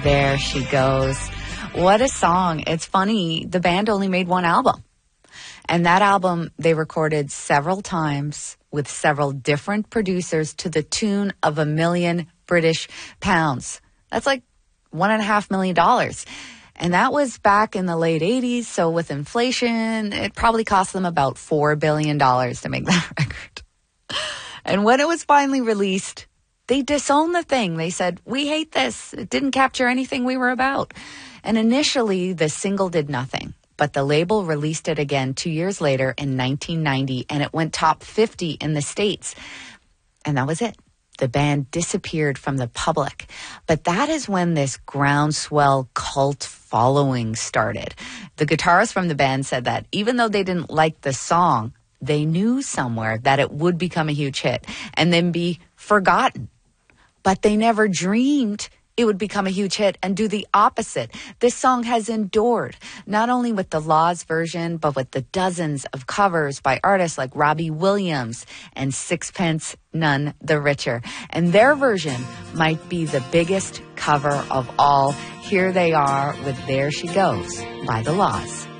There she goes. What a song. It's funny, the band only made one album. And that album they recorded several times with several different producers to the tune of £1 million British pounds. That's like $1.5 million. And that was back in the late 80s. So with inflation, it probably cost them about $4 billion to make that record. And when it was finally released, they disowned the thing. They said, we hate this. It didn't capture anything we were about. And initially, the single did nothing. But the label released it again 2 years later in 1990, and it went top 50 in the States. And that was it. The band disappeared from the public. But that is when this groundswell cult following started. The guitarist from the band said that even though they didn't like the song, they knew somewhere that it would become a huge hit and then be forgotten. But they never dreamed it would become a huge hit and do the opposite. This song has endured, not only with the Laws version, but with the dozens of covers by artists like Robbie Williams and Sixpence None the Richer. And their version might be the biggest cover of all. Here they are with There She Goes by the Laws.